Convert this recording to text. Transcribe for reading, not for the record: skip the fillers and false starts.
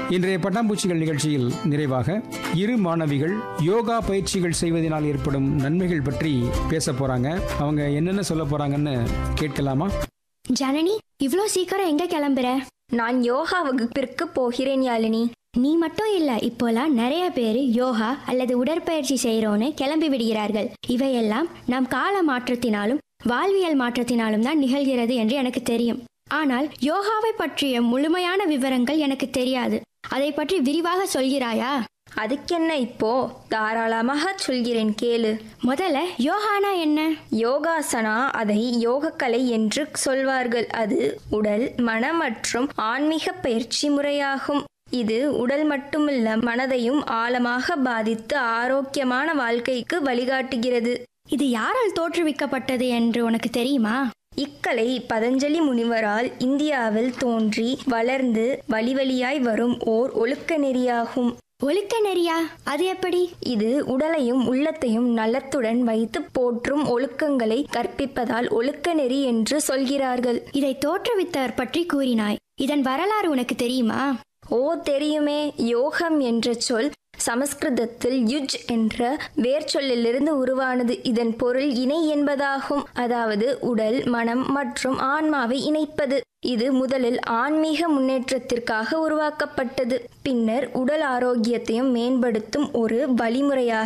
இன்றைய பட்டாம்பூச்சிகள் நிகழ்ச்சியில் நிறைவாக இரு மாணவிகள் யோகா பயிற்சிகள் செய்வதனால் ஏற்படும் நன்மைகள் பற்றி பேச போறாங்க. அவங்க என்னென்ன சொல்ல போறாங்கன்னு கேட்கலாமா? ஜனனி, இவ்ளோ சீக்கிரம் எங்க கிளம்புற? நான் யோகா வகுப்பிற்கு போகிறேன் யாழினி. நீ மட்டும் இல்ல, இப்போலாம் நிறைய பேர் யோகா அல்லது உடற்பயிற்சி செய்யறோன்னு கிளம்பி விடுகிறார்கள். இவையெல்லாம் நம் கால மாற்றத்தினாலும் வாழ்வியல் மாற்றத்தினாலும் தான் நிகழ்கிறது என்று எனக்கு தெரியும். ஆனால் யோகாவை பற்றிய முழுமையான விவரங்கள் எனக்கு தெரியாது. அதை பற்றி விரிவாக சொல்கிறாயா? அதுக்கென்ன இப்போ, தாராளமாக சொல்கிறேன் கேளு. முதல்ல யோகானா என்ன? யோகாசனா, அதை யோகக்கலை என்று சொல்வார்கள். அது உடல், மன மற்றும் ஆன்மீக பயிற்சி முறையாகும். இது உடல் மட்டுமல்ல, மனதையும் ஆழமாக பாதித்து ஆரோக்கியமான வாழ்க்கைக்கு வழிகாட்டுகிறது. இது யாரால் தோற்றுவிக்கப்பட்டது என்று உனக்கு தெரியுமா? இக்கலை பதஞ்சலி முனிவரால் இந்தியாவில் தோன்றி வளர்ந்து வழிவழியாய் வரும் ஓர் ஒழுக்க நெறியாகும். ஒழுக்க நெறியா? அது எப்படி? இது உடலையும் உள்ளத்தையும் நலத்துடன் வைத்து போற்றும் ஒழுக்கங்களை கற்பிப்பதால் ஒழுக்க நெறி என்று சொல்கிறார்கள். இதை தோற்றுவித்தவர் பற்றி கூறினாய். இதன் வரலாறு உனக்கு தெரியுமா? ஓ, தெரியுமே. யோகம் என்ற சொல் சமஸ்கிருதத்தில் யுஜ் என்ற வேர்ச்சொல்லிலிருந்து உருவானது. இதன் பொருள் இணை என்பதாகும். அதாவது உடல், மனம் மற்றும் ஆன்மாவை இணைப்பது. இது முதலில் ஆன்மீக முன்னேற்றத்திற்காக உருவாக்கப்பட்டது. பின்னர் உடல் ஆரோக்கியத்தையும் மேம்படுத்தும் ஒரு வழிமுறையாக